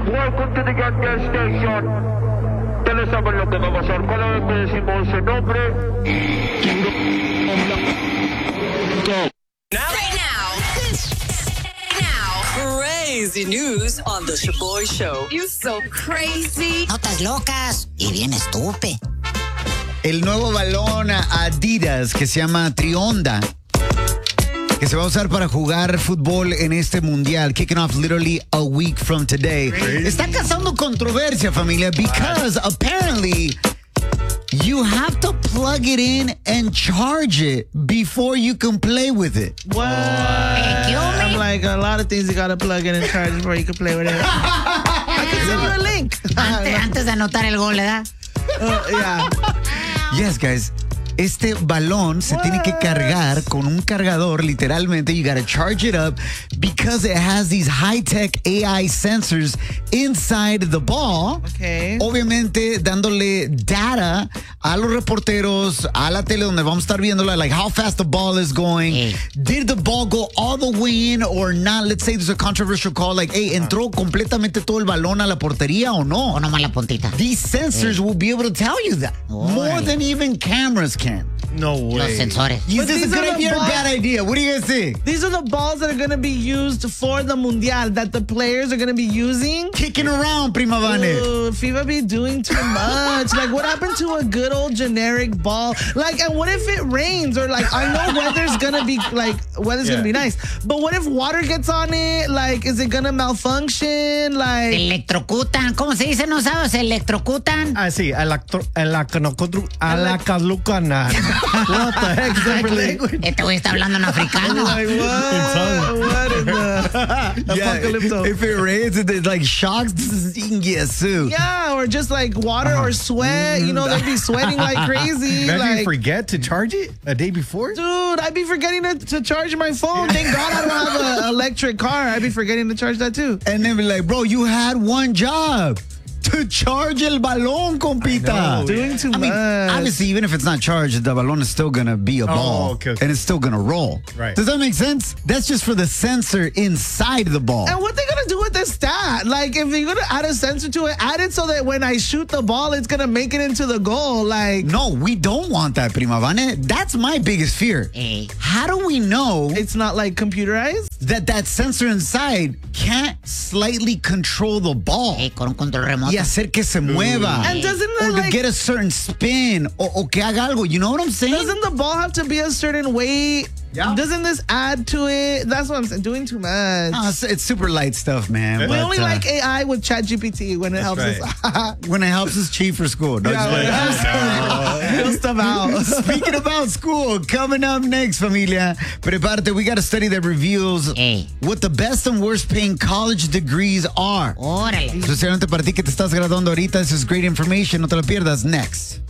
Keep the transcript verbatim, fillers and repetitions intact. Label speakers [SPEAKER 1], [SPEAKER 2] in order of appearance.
[SPEAKER 1] Welcome to the Gun Gas Station. Ustedes saben lo que va a pasar. Cada vez que decimos ese nombre. Go.
[SPEAKER 2] Now, right now, now, crazy news on the Shaboy Show. You so crazy.
[SPEAKER 3] Notas locas y bien estúpido.
[SPEAKER 4] El nuevo balón Adidas que se llama Trionda, que se va a usar para jugar fútbol en este mundial, kicking off literally a week from today. Está causando controversia, familia, because apparently you have to plug it in and charge it before you can play with it.
[SPEAKER 5] What? I'm like, a lot of things you gotta plug in and charge before you can play with it. I can send you a link.
[SPEAKER 3] Antes, antes de anotar el gol, ¿verdad?
[SPEAKER 5] Uh, yeah.
[SPEAKER 4] Yes, guys. Este balón se tiene que cargar con un cargador, literalmente. You gotta charge it up because it has these high-tech A I sensors inside the ball.
[SPEAKER 5] Okay.
[SPEAKER 4] Obviamente dándole data a los reporteros, a la tele donde vamos a estar viéndola, like how fast the ball is going.
[SPEAKER 3] Hey.
[SPEAKER 4] Did the ball go all the way in or not? Let's say there's a controversial call, like, hey, ¿entró completamente todo el balón a la portería o no?
[SPEAKER 3] O nomás la puntita.
[SPEAKER 4] These sensors
[SPEAKER 3] Hey.
[SPEAKER 4] will be able to tell you that.
[SPEAKER 3] Oh,
[SPEAKER 4] More
[SPEAKER 3] right.
[SPEAKER 4] than even cameras can.
[SPEAKER 5] No way.
[SPEAKER 3] Los sensores.
[SPEAKER 4] Is
[SPEAKER 5] But
[SPEAKER 4] this a
[SPEAKER 5] these
[SPEAKER 4] good
[SPEAKER 5] are the
[SPEAKER 4] idea or a
[SPEAKER 5] balls-
[SPEAKER 4] bad idea? What do you guys think?
[SPEAKER 5] These are the balls that are going to be used for the Mundial, that the players are going to be using.
[SPEAKER 4] Kicking around, Prima Vane.
[SPEAKER 5] Ooh, FIFA be doing too much. Like, what happened to a good old generic ball? Like, and what if it rains? Or, like, I know weather's gonna be, like, weather's gonna be nice. But what if water gets on it? Like, is it gonna malfunction? Like,
[SPEAKER 3] Electrocutan. ¿Cómo se dice? ¿No sabes? Electrocutan.
[SPEAKER 6] Ah, sí, alacalacana. What the heck is that for language?
[SPEAKER 3] Este güey está hablando en africano.
[SPEAKER 5] like what? What in the apocalypto?
[SPEAKER 4] If it rains, it, it like shocks. You can get sued.
[SPEAKER 5] Yeah, or just like water or sweat. You know, they'd be sweating like crazy.
[SPEAKER 6] Imagine
[SPEAKER 5] like,
[SPEAKER 6] you forget to charge it a day before.
[SPEAKER 5] dude, I'd be forgetting to, to charge my phone. Thank God I don't have an electric car. I'd be forgetting to charge that too.
[SPEAKER 4] And then be like, bro, you had one job. To charge el balón, compita.
[SPEAKER 5] Doing too
[SPEAKER 4] I mean,
[SPEAKER 5] much.
[SPEAKER 4] obviously, even if it's not charged, the balón is still going to be a ball.
[SPEAKER 6] okay, okay.
[SPEAKER 4] And it's still going to roll.
[SPEAKER 6] Right.
[SPEAKER 4] Does that make sense? That's just for the sensor inside the ball.
[SPEAKER 5] And what they gonna do with this stat? Like, if you're gonna add a sensor to it, add it so that when I shoot the ball, it's gonna make it into the goal. Like,
[SPEAKER 4] No, we don't want that, Prima Vane. That's my biggest fear.
[SPEAKER 3] Hey.
[SPEAKER 4] How do we know
[SPEAKER 5] it's not like computerized.
[SPEAKER 4] that that sensor inside can't slightly control the ball
[SPEAKER 3] Hey, con un control remoto.
[SPEAKER 4] y hacer que se mueva?
[SPEAKER 5] And doesn't
[SPEAKER 4] Or
[SPEAKER 5] it,
[SPEAKER 4] to
[SPEAKER 5] like,
[SPEAKER 4] get a certain spin o, o que haga algo. You know what I'm saying?
[SPEAKER 5] doesn't the ball have to be a certain weight?
[SPEAKER 4] Yeah.
[SPEAKER 5] Doesn't this add to it? That's what I'm saying. Doing too much.
[SPEAKER 4] No, it's, it's super light stuff, man.
[SPEAKER 5] we
[SPEAKER 4] but,
[SPEAKER 5] only
[SPEAKER 4] uh,
[SPEAKER 5] like A I with ChatGPT when it helps
[SPEAKER 6] right.
[SPEAKER 5] us.
[SPEAKER 4] when it helps us cheat for school. No,
[SPEAKER 5] Yeah,
[SPEAKER 4] just
[SPEAKER 5] when it
[SPEAKER 4] like-
[SPEAKER 5] helps us stuff out.
[SPEAKER 4] Speaking about school, coming up next, familia, prepárate. We got a study that reveals
[SPEAKER 3] Hey.
[SPEAKER 4] what the best and worst paying college degrees are.
[SPEAKER 3] Órale.
[SPEAKER 4] Especialmente para ti que te estás graduando ahorita. This is great information. No te lo pierdas. Next.